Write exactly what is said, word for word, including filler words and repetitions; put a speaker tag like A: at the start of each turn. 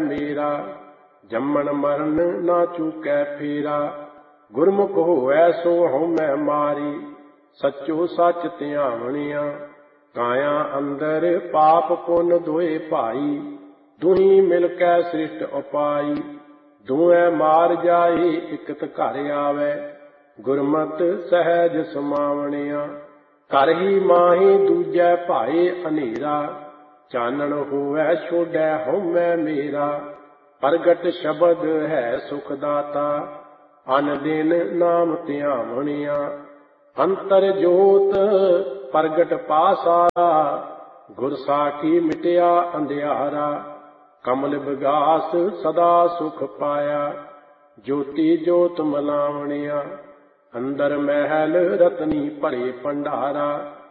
A: ਮੇਰਾ, ਜੰਮਣ ਮਰਨ ਨਾ ਚੂਕੈ ਫੇਰਾ। ਗੁਰਮੁਖ ਹੋਵੈ ਸੋ ਹਉਮੈ ਮਾਰੀ, ਸੱਚੋ ਸੱਚ ਧਿਆਵਣਿਆ। ਕਾਇਆ ਅੰਦਰ ਪਾਪ ਪੁੰਨ ਦੋਏ ਭਾਈ, ਦੁਹੀ ਮਿਲ ਕੈ ਸ੍ਰਿਸ਼ਟ ਉਪਾਈ। ਦੋਵੇਂ ਮਾਰ ਜਾਏ ਇਕਤ ਘਰ ਆਵੈ, ਗੁਰਮਤਿ ਸਹਿਜ ਸਮਾਵਣਿਆ। ਘਰ ਹੀ ਮਾਹੀ ਦੂਜੈ ਭਾਏ ਹਨੇਰਾ, ਚਾਨਣ ਹੋਵੈ ਛੋਡੈ ਹਉਮੈ ਮੇਰਾ। ਪ੍ਰਗਟ ਸ਼ਬਦ ਹੈ ਸੁਖ ਦਾਤਾ, ਅਨ ਦਿਨ ਨਾਮ ਧਿਆਵਣਿਆ। ਅੰਤਰ ਜੋਤ ਪ੍ਰਗਟ ਪਾਸਾਰਾ, ਗੁਰ ਸਾਖੀ ਮਿਟਿਆ ਅੰਧਿਆਰਾ। ਕਮਲ ਵਿਗਾਸ ਸਦਾ ਸੁਖ ਪਾਇਆ, ਜੋਤੀ ਜੋਤ ਮਲਾਵਣਿਆ। ਅੰਦਰ ਮਹਿਲ ਰਤਨੀ ਭਰੇ ਭੰਡਾਰਾ,